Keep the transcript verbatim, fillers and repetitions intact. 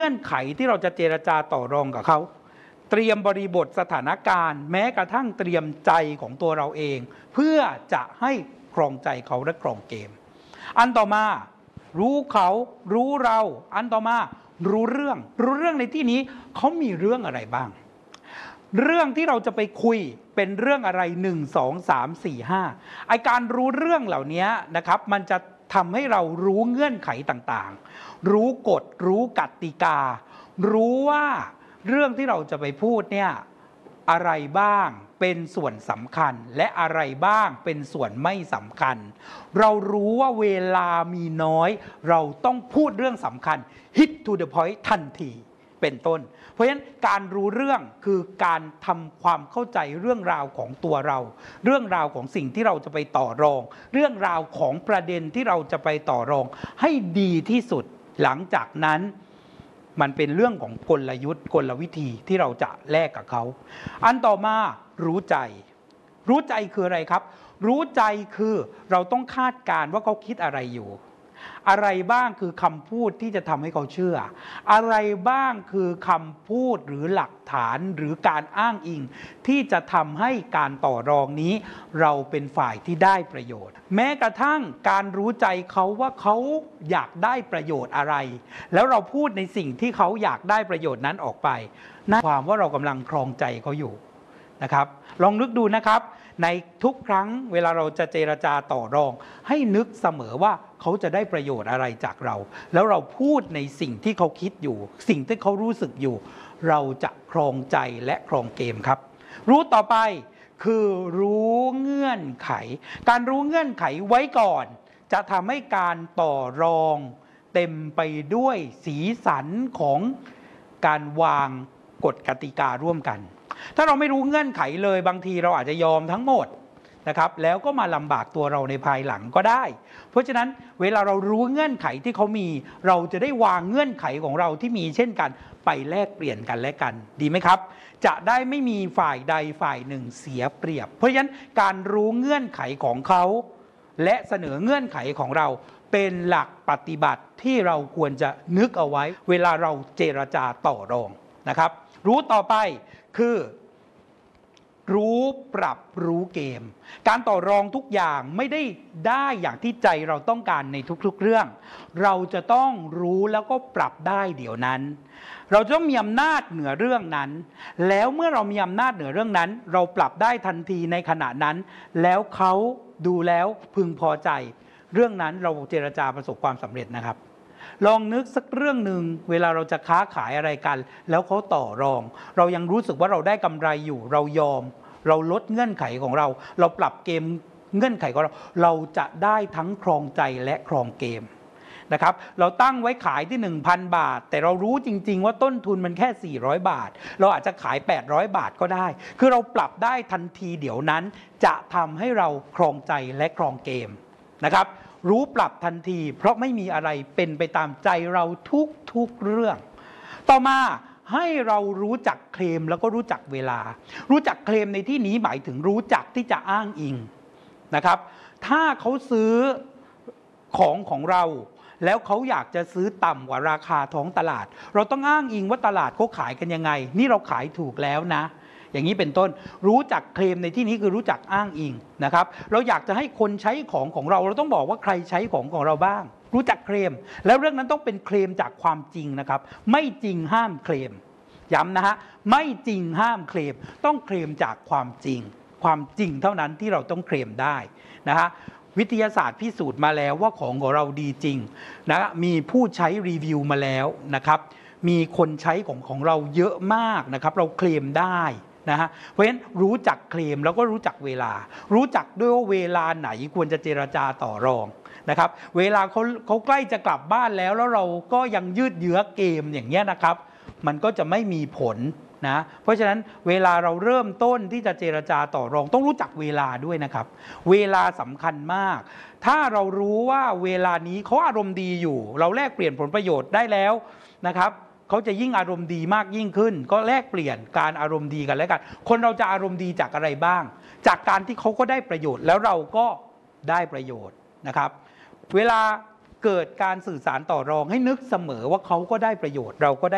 เงื่อนไขที่เราจะเจรจาต่อรองกับเขาเตรียมบริบทสถานการณ์แม้กระทั่งเตรียมใจของตัวเราเองเพื่อจะให้ครองใจเขาและครองเกมอันต่อมารู้เขารู้เราอันต่อมารู้เรื่องรู้เรื่องในที่นี้เขามีเรื่องอะไรบ้างเรื่องที่เราจะไปคุยเป็นเรื่องอะไรหนึ่ง สอง สาม สี่ ห้าไอการรู้เรื่องเหล่านี้นะครับมันจะทำให้เรารู้เงื่อนไขต่างๆรู้กฎรู้กติการู้ว่าเรื่องที่เราจะไปพูดเนี่ยอะไรบ้างเป็นส่วนสำคัญและอะไรบ้างเป็นส่วนไม่สำคัญเรารู้ว่าเวลามีน้อยเราต้องพูดเรื่องสำคัญ hit to the point ทันทีเป็นต้นเพราะฉะนั้นการรู้เรื่องคือการทำความเข้าใจเรื่องราวของตัวเราเรื่องราวของสิ่งที่เราจะไปต่อรองเรื่องราวของประเด็นที่เราจะไปต่อรองให้ดีที่สุดหลังจากนั้นมันเป็นเรื่องของกลยุทธ์กลวิธีที่เราจะแลกกับเขาอันต่อมารู้ใจรู้ใจคืออะไรครับรู้ใจคือเราต้องคาดการณ์ว่าเขาคิดอะไรอยู่อะไรบ้างคือคำพูดที่จะทำให้เขาเชื่ออะไรบ้างคือคำพูดหรือหลักฐานหรือการอ้างอิงที่จะทำให้การต่อรองนี้เราเป็นฝ่ายที่ได้ประโยชน์แม้กระทั่งการรู้ใจเขาว่าเขาอยากได้ประโยชน์อะไรแล้วเราพูดในสิ่งที่เขาอยากได้ประโยชน์นั้นออกไปนั่นความว่าเรากำลังครองใจเขาอยู่นะครับลองนึกดูนะครับในทุกครั้งเวลาเราจะเจรจาต่อรองให้นึกเสมอว่าเขาจะได้ประโยชน์อะไรจากเราแล้วเราพูดในสิ่งที่เขาคิดอยู่สิ่งที่เขารู้สึกอยู่เราจะครองใจและครองเกมครับรู้ต่อไปคือรู้เงื่อนไขการรู้เงื่อนไขไว้ก่อนจะทำให้การต่อรองเต็มไปด้วยสีสันของการวางกฎกติการ่วมกันถ้าเราไม่รู้เงื่อนไขเลยบางทีเราอาจจะยอมทั้งหมดนะครับแล้วก็มาลำบากตัวเราในภายหลังก็ได้เพราะฉะนั้นเวลาเรารู้เงื่อนไขที่เขามีเราจะได้วางเงื่อนไขของเราที่มีเช่นกันไปแลกเปลี่ยนกันและกันดีไหมครับจะได้ไม่มีฝ่ายใดฝ่ายหนึ่งเสียเปรียบเพราะฉะนั้นการรู้เงื่อนไขของเขาและเสนอเงื่อนไขของเราเป็นหลักปฏิบัติที่เราควรจะนึกเอาไว้เวลาเราเจรจาต่อรองนะครับรู้ต่อไปคือรู้ปรับรู้เกมการต่อรองทุกอย่างไม่ได้ได้อย่างที่ใจเราต้องการในทุกๆเรื่องเราจะต้องรู้แล้วก็ปรับได้เดี๋ยวนั้นเราจะต้องมีอำนาจเหนือเรื่องนั้นแล้วเมื่อเรามีอำนาจเหนือเรื่องนั้นเราปรับได้ทันทีในขณะนั้นแล้วเขาดูแล้วพึงพอใจเรื่องนั้นเราเจรจาประสบความสำเร็จนะครับลองนึกสักเรื่องหนึ่งเวลาเราจะค้าขายอะไรกันแล้วเขาต่อรองเรายังรู้สึกว่าเราได้กำไรอยู่เรายอมเราลดเงื่อนไขของเราเราปรับเกมเงื่อนไขของเราเราจะได้ทั้งครองใจและครองเกมนะครับเราตั้งไว้ขายที่ หนึ่งพัน บาทแต่เรารู้จริงๆว่าต้นทุนมันแค่สี่ร้อยบาทเราอาจจะขายแปดร้อยบาทก็ได้คือเราปรับได้ทันทีเดี๋ยวนั้นจะทำให้เราครองใจและครองเกมนะครับรู้ปรับทันทีเพราะไม่มีอะไรเป็นไปตามใจเราทุกๆเรื่องต่อมาให้เรารู้จักเคลมแล้วก็รู้จักเวลารู้จักเคลมในที่นี้หมายถึงรู้จักที่จะอ้างอิงนะครับถ้าเขาซื้อของของเราแล้วเขาอยากจะซื้อต่ำกว่าราคาท้องตลาดเราต้องอ้างอิงว่าตลาดเขาขายกันยังไงนี่เราขายถูกแล้วนะอย่างนี้เป็นต้นรู้จักเคลมในที่นี้คือรู้จักอ้างอิงนะครับเราอยากจะให้คนใช้ของของเราเราต้องบอกว่าใครใช้ของของเราบ้างรู้จักเคลมแล้วเรื่องนั้นต้องเป็นเคลมจากความจริงนะครับไม่จริงห้ามเคลมย้ำนะฮะไม่จริงห้ามเคลมต้องเคลมจากความจริงความจริงเท่านั้นที่เราต้องเคลมได้นะฮะวิทยาศาสตร์พิสูจน์มาแล้วว่าของของเราดีจริงนะมีผู้ใช้รีวิวมาแล้วนะครับมีคนใช้ของของเราเยอะมากนะครับเราเคลมได้นะฮะเพราะฉะนั้นรู้จักเคลมแล้วก็รู้จักเวลารู้จักด้วยว่าเวลาไหนควรจะเจรจาต่อรองนะครับเวลาเขาเขาใกล้จะกลับบ้านแล้วแล้วเราก็ยังยืดเยื้อเกมอย่างเงี้ยนะครับมันก็จะไม่มีผลนะเพราะฉะนั้นเวลาเราเริ่มต้นที่จะเจรจาต่อรองต้องรู้จักเวลาด้วยนะครับเวลาสำคัญมากถ้าเรารู้ว่าเวลานี้เขาอารมณ์ดีอยู่เราแลกเปลี่ยนผลประโยชน์ได้แล้วนะครับเขาจะยิ่งอารมณ์ดีมากยิ่งขึ้นก็แลกเปลี่ยนการอารมณ์ดีกันแล้วกันคนเราจะอารมณ์ดีจากอะไรบ้างจากการที่เขาก็ได้ประโยชน์แล้วเราก็ได้ประโยชน์นะครับเวลาเกิดการสื่อสารต่อรองให้นึกเสมอว่าเขาก็ได้ประโยชน์เราก็ได้